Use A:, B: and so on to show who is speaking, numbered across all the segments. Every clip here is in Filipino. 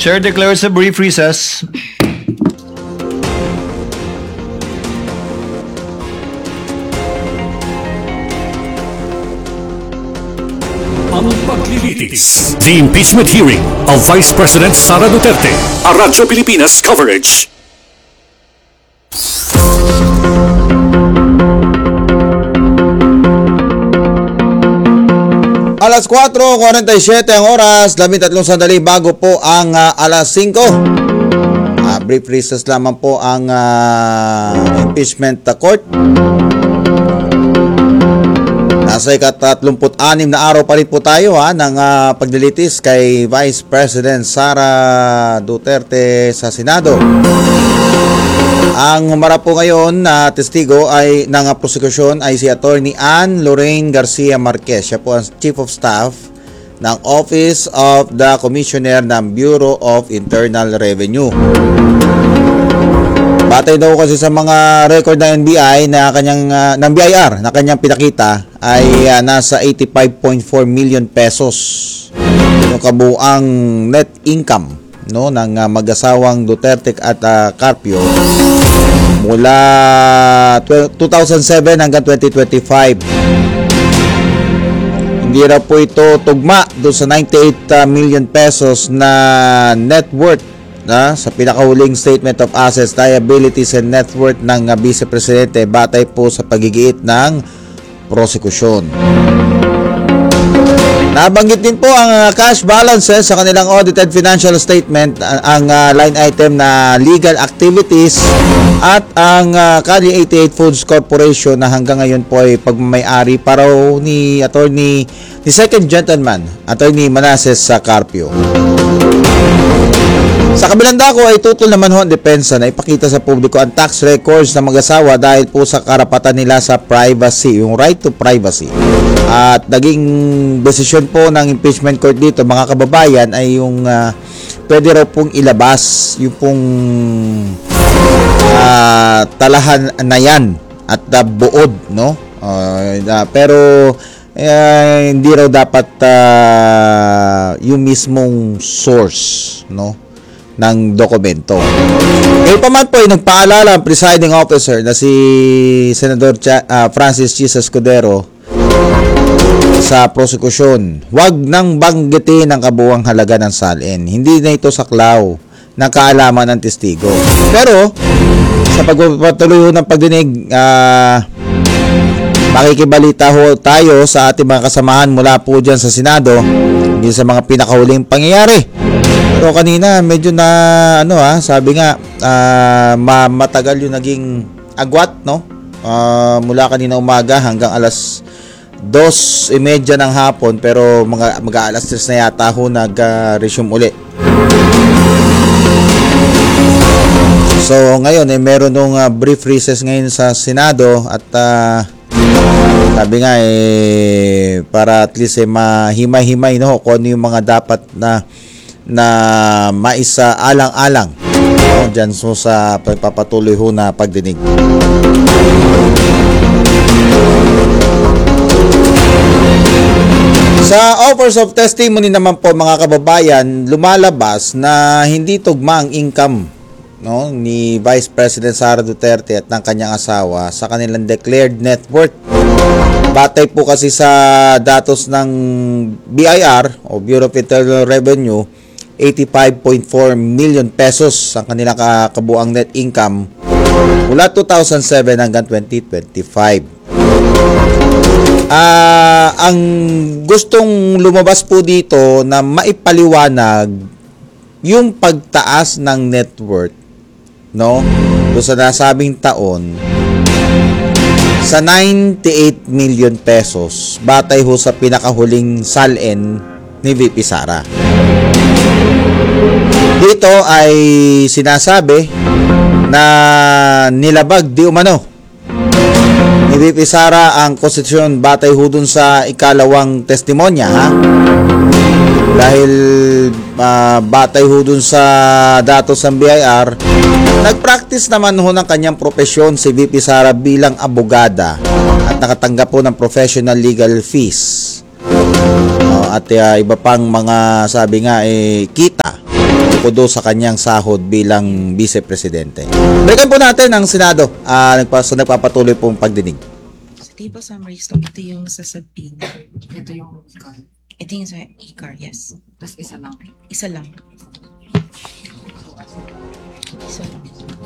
A: Chair declares a brief recess.
B: Ang paglilitis. The impeachment hearing of Vice President Sara Duterte. A Radyo Pilipinas coverage.
C: Alas 4:47 ang oras, 13 sandali bago po ang alas 5. Brief recess lamang po ang impeachment court. Nasa ika-36 na araw pa rin po tayo ng paglilitis kay Vice President Sara Duterte sa Senado. Ang humarap po ngayon na testigo ay ng prosekusyon ay si Attorney Ann Lorraine Garcia Marquez. Siya po ang Chief of Staff ng Office of the Commissioner ng Bureau of Internal Revenue. Batay daw kasi sa mga record ng NBI na ng BIR na kanyang pinakita ay nasa 85.4 million pesos yung kabuang net income ng mag-asawang Duterte at Carpio mula 2007 hanggang 2025. Hindi raw po ito tugma doon sa 98 million pesos na net worth sa pinakahuling Statement of Assets, Liabilities and Net Worth ng Vice Presidente batay po sa pagigiit ng prosekusyon. Nabanggit din po ang cash balances sa kanilang audited financial statement, ang line item na legal activities at ang Kali 88 Foods Corporation na hanggang ngayon po ay pagmamay-ari para ni second gentleman, Attorney Manasseh Carpio. Sa kabilang dako ay tutol naman ho ang depensa na ipakita sa publiko ang tax records ng mag-asawa dahil po sa karapatan nila sa privacy, yung right to privacy. At naging desisyon po ng impeachment court dito, mga kababayan, ay yung pwede raw pong ilabas yung pong talahan na yan at buod, no? Pero hindi raw dapat yung mismong source, no, ng dokumento. Ngayon pa man po ay nagpaalala ang presiding officer na si Senador Francis Chis Escudero sa prosekusyon. Huwag nang banggitin ang kabuuang halaga ng salin. Hindi na ito saklaw ng kaalaman ng testigo. Pero sa pagpapatuloy ng pagdinig, makikibalita ho tayo sa ating mga kasamahan mula po dyan sa Senado hindi sa mga pinakahuling pangyayari. Pero kanina medyo na sabi nga matagal yung naging agwat, no? Mula kanina umaga hanggang alas 2:30 ng hapon, pero mag-aalas 3 na yata ho nag-resume uli. So ngayon meron nung brief recess ngayon sa Senado at sabi nga para at least mahimay-himay, no, kung ano yung mga dapat na maisa-alang-alang dyan sa pagpapatuloy ho na pagdinig. Sa offers of testimony naman po, mga kababayan, lumalabas na hindi tugma ang income, no, ni Vice President Sara Duterte at ng kanyang asawa sa kanilang declared net worth. Batay po kasi sa datos ng BIR o Bureau of Internal Revenue, 85.4 million pesos ang kanilang kabuang net income mula 2007 hanggang 2025. Ang gustong lumabas po dito na maipaliwanag yung pagtaas ng net worth, no, doon sa nasabing taon sa 98 million pesos batay ho sa pinakahuling salin ni VP Sara. Dito ay sinasabi na nilabag di umano ni VP Sara ang konstitusyon batay ho dun sa ikalawang testimonya, dahil batay ho dun sa datos ng BIR, nag-practice naman ho ng kanyang profesyon si VP Sara bilang abogada at nakatanggap po ng professional legal fees at iba pang mga sabi nga kita bukod sa kanyang sahod bilang Vice Presidente. Balikan po natin ang Senado. Nagpapatuloy pong pagdinig.
D: Sa table summary stock, ito yung sa subpoena.
E: Ito yung car.
D: Ito yung sa e-car, yes.
E: Tapos isa lang.
D: Isa lang. Isa lang.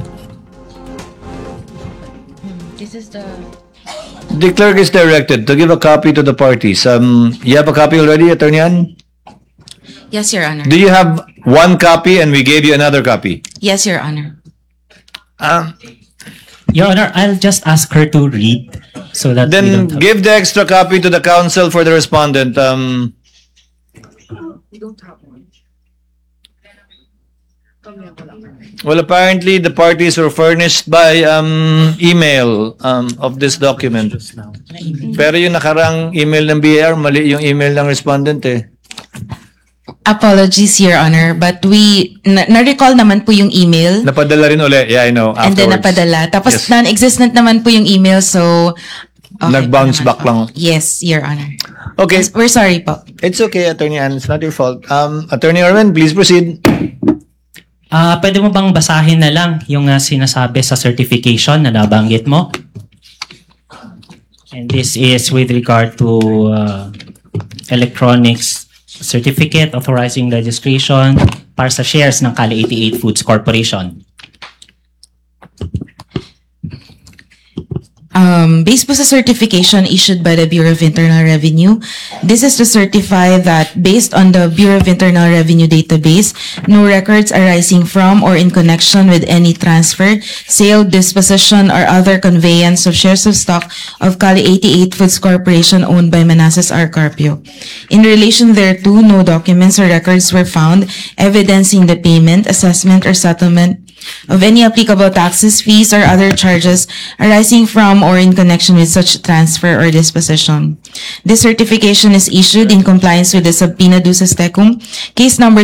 D: This is the...
A: The clerk is directed to give a copy to the parties. You have a copy already, Attorney Ann?
D: Yes, Your Honor.
A: Do you have one copy and we gave you another copy?
D: Yes, Your Honor.
F: Your Honor, I'll just ask her to read so that we
A: Then
F: don't have...
A: give the extra copy to the counsel for the respondent.
E: We don't have one.
A: Well, apparently the parties were furnished by email of this document. Pero yung nakarang email ng BAR, mali yung email ng respondent eh.
D: Apologies, Your Honor, but na-recall naman po yung email.
A: Napadala rin uli. Yeah, I know.
D: And then
A: Afterwards.
D: napadala. Tapos
A: Yes.
D: non-existent naman po yung email, so... okay
A: Nag-bounce
D: naman
A: back
D: po.
A: lang.
D: Yes, Your Honor.
A: Okay.
D: We're sorry po.
A: It's okay, Attorney Ann. It's not your fault. Attorney Orman, please proceed.
F: Pwede mo bang basahin na lang yung sinasabi sa certification na nabanggit mo? And this is with regard to electronics certificate authorizing registration para sa shares ng Kali 88 Foods Corporation.
D: Based po sa certification issued by the Bureau of Internal Revenue, this is to certify that based on the Bureau of Internal Revenue database, no records arising from or in connection with any transfer, sale, disposition, or other conveyance of shares of stock of Kali 88 Foods Corporation owned by Manassas R. Carpio. In relation thereto, no documents or records were found evidencing the payment, assessment, or settlement of any applicable taxes, fees, or other charges arising from or in connection with such transfer or disposition. This certification is issued in compliance with the Subpoena Duces Tecum, case number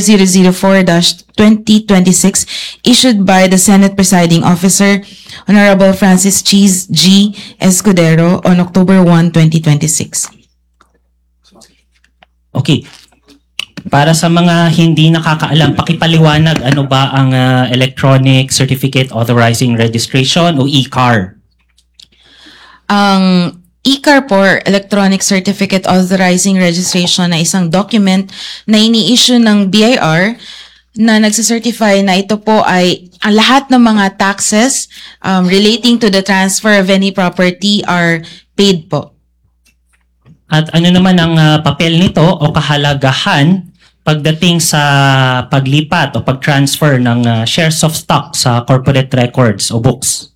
D: 004-2026, issued by the Senate Presiding Officer, Honorable Francis Cheese G. Escudero on October 1, 2026.
F: Okay. Para sa mga hindi nakakaalam, pakipaliwanag ano ba ang Electronic Certificate Authorizing Registration o e-CAR?
D: Ang e-CAR po, Electronic Certificate Authorizing Registration, na isang document na ini-issue ng BIR na nagsicertify na ito po ay ang lahat ng mga taxes relating to the transfer of any property are paid po.
F: At ano naman ang papel nito o kahalagahan pagdating sa paglipat o pag-transfer ng shares of stock sa corporate records o books?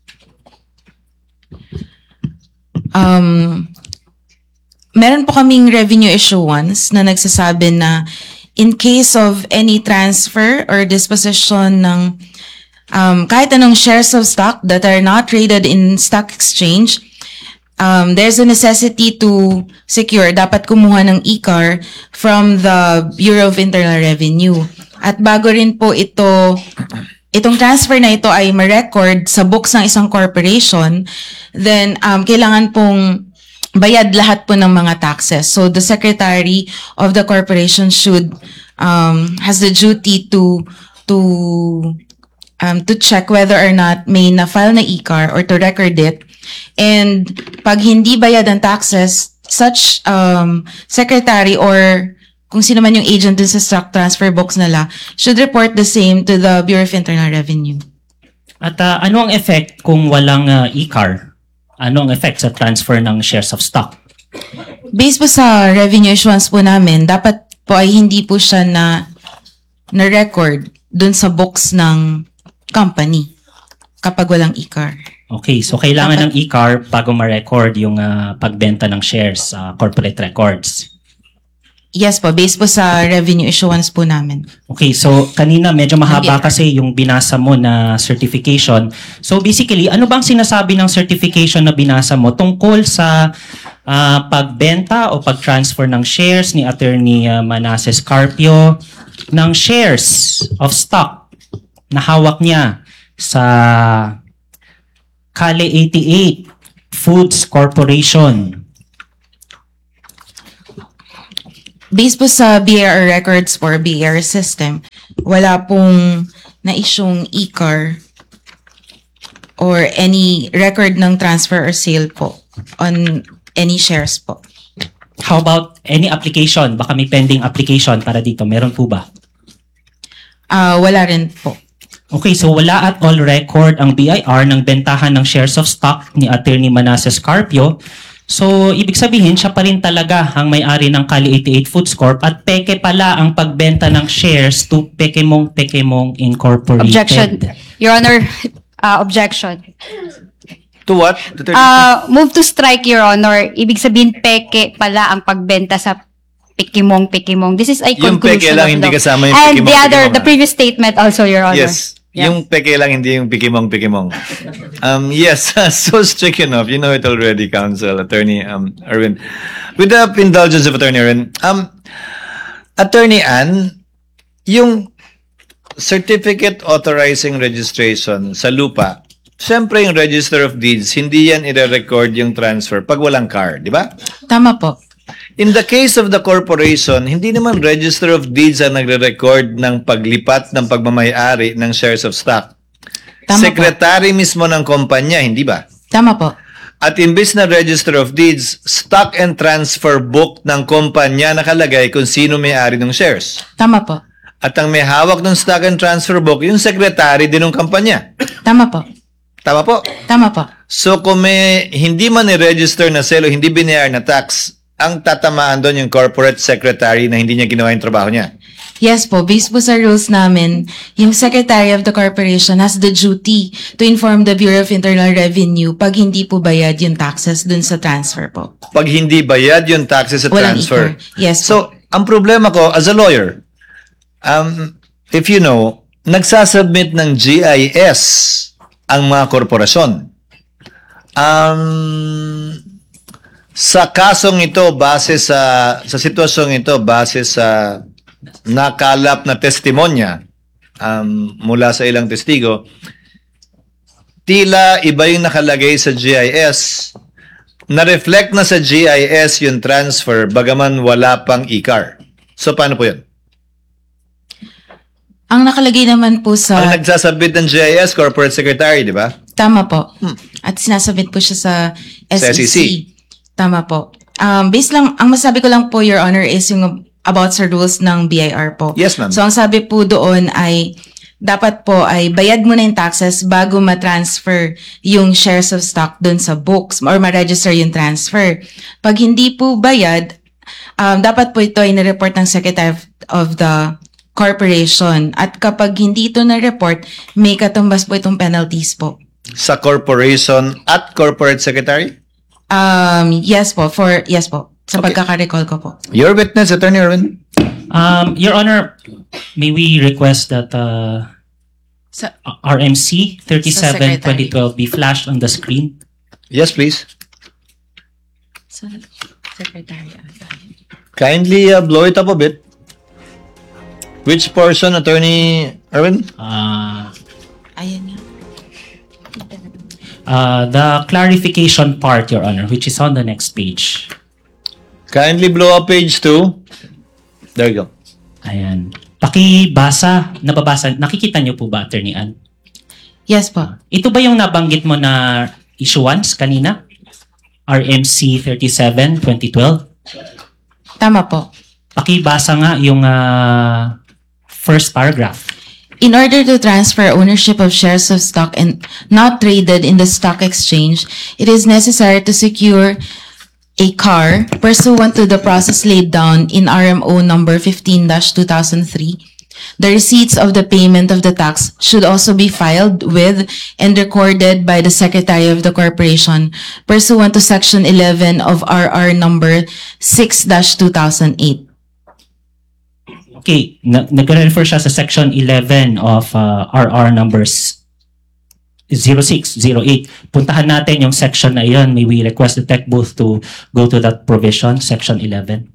D: Meron po kaming revenue issuance na nagsasabi na in case of any transfer or disposition ng kahit anong shares of stock that are not traded in stock exchange, there's a necessity to secure, dapat kumuha ng e-CAR from the Bureau of Internal Revenue. At bago rin po itong transfer na ito ay ma-record sa books ng isang corporation, then kailangan pong bayad lahat po ng mga taxes. So the secretary of the corporation has the duty to check whether or not may na-file na e-CAR or to record it. And pag hindi bayad ang taxes, such secretary or kung sino man yung agent dun sa stock transfer box nila should report the same to the Bureau of Internal Revenue.
F: At ano ang effect kung walang e-CAR? Ano ang effect sa transfer ng shares of stock?
D: Based po sa revenue issuance po namin, dapat po ay hindi po siya na-record dun sa books ng company kapag walang e-CAR.
F: Okay, so kailangan ng e-CAR bago ma-record yung pagbenta ng shares sa corporate records.
D: Yes po, based po sa revenue issuance po namin.
F: Okay, so kanina medyo mahaba kasi yung binasa mo na certification. So basically, ano bang sinasabi ng certification na binasa mo tungkol sa pagbenta o pag-transfer ng shares ni Attorney Manassas Carpio ng shares of stock na hawak niya sa Kali 88 Foods Corporation?
D: based po sa BAR records or BAR system, wala pong na-isyong e-car or any record ng transfer or sale po on any shares po.
F: How about any application? Baka may pending application para dito. Meron po ba?
D: Wala rin po.
F: Okay, so wala at all record ang BIR ng bentahan ng shares of stock ni Attorney Manasseh Carpio. So, ibig sabihin, siya pa rin talaga ang may-ari ng Kali 88 Foods Corp. At peke pala ang pagbenta ng shares to Pekemong Incorporated.
G: Objection. Your Honor, objection.
A: To what? To 30?
G: Move to strike, Your Honor. Ibig sabihin, peke pala ang pagbenta sa Pekemong. This is a
A: Yung
G: conclusion
A: peke lang,
G: of
A: hindi
G: law.
A: kasama yung
G: And
A: Pekemong.
G: the previous statement also, Your Honor.
A: Yes.
G: Yeah.
A: Yung peke lang, hindi yung pikimong. Yes, so strict enough. You know it already, Counsel, Attorney Erwin. With the indulgence of Attorney Erwin, Attorney Ann, yung certificate authorizing registration sa lupa, syempre yung Register of Deeds, hindi yan i-record yung transfer pag walang car, di ba?
D: Tama po.
A: In the case of the corporation, hindi naman Register of Deeds ang nagre-record ng paglipat ng pagmamayari ng shares of stock.
D: Tama
A: Secretary mismo ng kumpanya, hindi ba?
D: Tama po.
A: At imbis na Register of Deeds, stock and transfer book ng kumpanya nakalagay kung sino may-ari ng shares.
D: Tama po.
A: At ang may hawak ng stock and transfer book, yung secretary din ng kumpanya.
D: Tama po.
A: Tama po?
D: Tama po.
A: So kung may hindi man i-register na sale o hindi binayar na tax, ang tatamaan doon yung corporate secretary na hindi niya ginawa yung trabaho niya.
D: Yes po, based po sa rules namin, yung Secretary of the Corporation has the duty to inform the Bureau of Internal Revenue pag hindi po bayad yung taxes dun sa transfer po.
A: Pag hindi bayad yung taxes sa
D: Walang
A: transfer.
D: ICAR. Yes po.
A: So, ang problema ko as a lawyer, if you know, nagsasubmit ng GIS ang mga korporasyon. Sa kasong ito, base sa sitwasyong ito, base sa nakalap na testimonya mula sa ilang testigo, tila iba yung nakalagay sa GIS, na-reflect na sa GIS yung transfer, bagaman wala pang ICAR. So, paano po yun?
D: Ang nakalagay naman po sa...
A: Ang nagsasabit ng GIS, Corporate Secretary, di ba?
D: Tama po. At sinasabit po siya sa
A: Sa
D: SEC.
A: SEC.
D: Tama po. Based lang, ang masabi ko lang po, Your Honor, is yung about sa rules ng BIR po.
A: Yes, ma'am.
D: So, ang sabi po doon ay, dapat po ay bayad mo na yung taxes bago ma-transfer yung shares of stock doon sa books or ma-register yung transfer. Pag hindi po bayad, dapat po ito ay na-report ng Secretary of the Corporation. At kapag hindi ito na-report, may katumbas po itong penalties po.
A: Sa corporation at corporate secretary?
D: Yes po. Sa
A: Okay.
D: pagkaka-recall ko po.
A: Your witness, Attorney Erwin.
F: Your Honor, may we request that
D: Sa,
F: RMC
D: Sa Secretary.
F: 37-2012 be flashed on the screen?
A: Yes, please.
D: sa Secretary.
A: Kindly blow it up a bit. Which portion, Attorney Erwin?
D: Ayan nga.
F: The clarification part, Your Honor, which is on the next page.
A: Kindly blow up page 2. There you go.
F: Ayan. Pakibasa, nababasa, nakikita niyo po ba, Attorney Ann?
D: Yes po.
F: Ito ba yung nabanggit mo na issuance kanina? RMC 37-2012?
D: Tama po.
F: Pakibasa nga yung first paragraph.
D: In order to transfer ownership of shares of stock and not traded in the stock exchange, it is necessary to secure a car pursuant to the process laid down in RMO number 15-2003. The receipts of the payment of the tax should also be filed with and recorded by the Secretary of the Corporation pursuant to Section 11 of RR number 6-2008.
F: Okay, nag-refer siya sa section 11 of RR numbers 0608. Puntahan natin yung section na iyon. May we request the tech booth to go to that provision, section 11.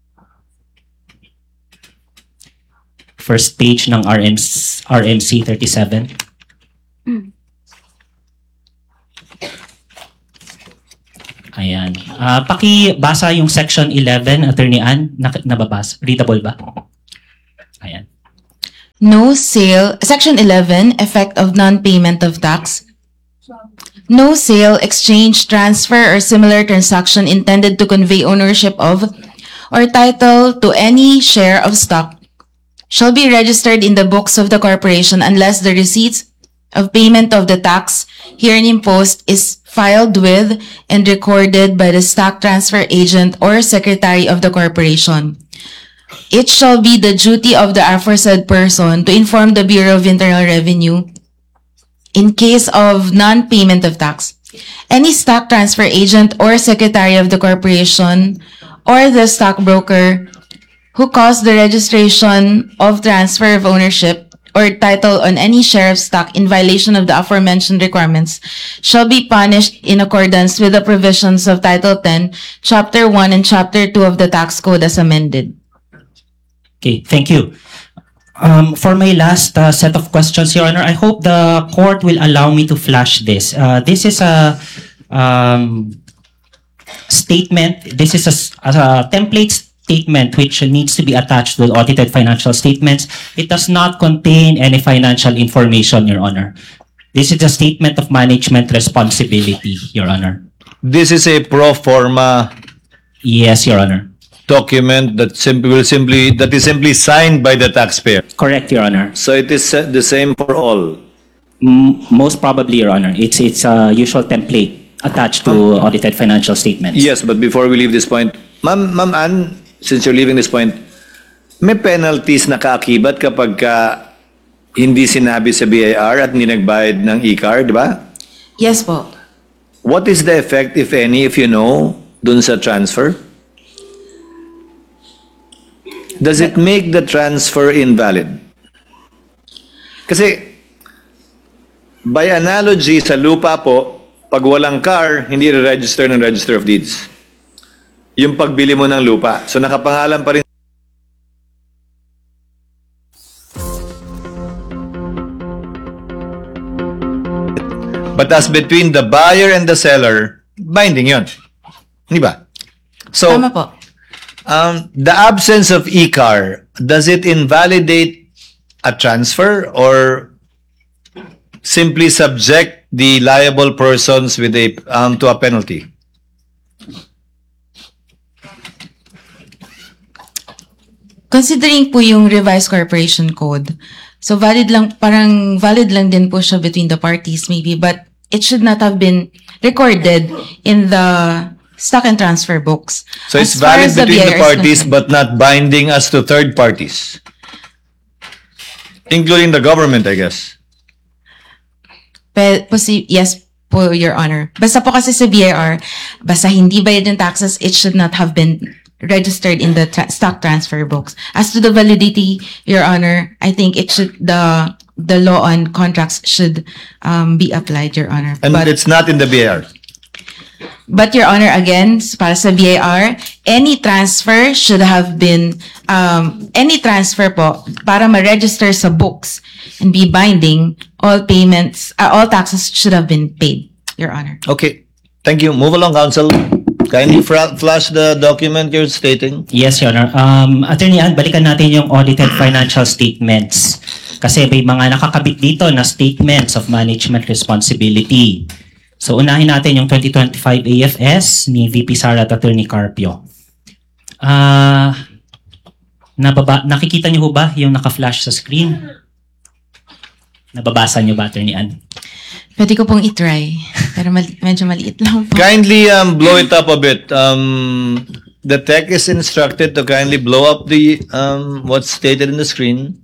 F: First page ng RMC 37. Ayan. Pakibasa yung section 11, Attorney Ann. Nababasa. Readable ba? Ayan.
D: No sale, Section 11, effect of non-payment of tax. No sale, exchange, transfer, or similar transaction intended to convey ownership of or title to any share of stock shall be registered in the books of the corporation unless the receipts of payment of the tax herein imposed is filed with and recorded by the stock transfer agent or secretary of the corporation. It shall be the duty of the aforesaid person to inform the Bureau of Internal Revenue in case of non-payment of tax. Any stock transfer agent or secretary of the corporation or the stockbroker who caused the registration of transfer of ownership or title on any share of stock in violation of the aforementioned requirements shall be punished in accordance with the provisions of Title 10, Chapter 1 and Chapter 2 of the Tax Code as amended.
F: Okay, thank you. For my last set of questions, Your Honor, I hope the court will allow me to flash this. This is a statement. This is a template statement which needs to be attached to audited financial statements. It does not contain any financial information, Your Honor. This is a statement of management responsibility, Your Honor.
A: This is a pro forma
F: Yes, Your Honor.
A: document that is simply signed by the taxpayer.
F: Correct, Your Honor.
A: So it is the same for all.
F: Most probably, Your Honor. It's a usual template attached to audited financial statements.
A: Yes, but before we leave this point, Ma'am Ann, since you're leaving this point, may penalties na kaakibat kapag hindi sinabi sa BIR at hindi nagbayad ng e-card, di ba?
D: Yes po.
A: What is the effect, if any, if you know, dun sa transfer? Does it make the transfer invalid? Kasi, by analogy, sa lupa po, pag walang car, hindi re-register ng Register of Deeds. Yung pagbili mo ng lupa. So nakapangalan pa rin. But as between the buyer and the seller, binding yun. Di ba? So,
D: Tama po.
A: the absence of e-car, does it invalidate a transfer or simply subject the liable persons with to a penalty?
D: Considering po yung revised corporation code, so parang valid lang din po siya between the parties maybe, but it should not have been recorded in the stock and transfer books.
A: So it's
D: As far
A: valid
D: as the
A: between the
D: BIR is
A: parties
D: concerned.
A: but not binding as to third parties. Including the government, I guess.
D: Yes po, Your Honor. Basta po kasi sa BIR, basta hindi bayad ng taxes, it should not have been registered in the stock transfer books. As to the validity, Your Honor, I think it should the law on contracts should be applied, Your Honor.
A: And it's not in the BIR.
D: But Your Honor, again, para sa BIR, any transfer should have been, any transfer po, para ma-register sa books and be binding, all payments, all taxes should have been paid, Your Honor.
A: Okay. Thank you. Move along, counsel. Kindly flash the document you're stating.
F: Yes, Your Honor. Attorney Ann, balikan natin yung audited financial statements. Kasi may mga nakakabit dito na statements of management responsibility. So, unahin natin yung 2025 AFS ni VP Sara at Attorney Carpio. Nakikita niyo ho ba yung naka-flash sa screen? Nababasa niyo ba, Attorney Ann?
D: Pwede ko pong itry, pero medyo maliit lang po.
A: Kindly blow it up a bit. The tech is instructed to kindly blow up the what's stated in the screen.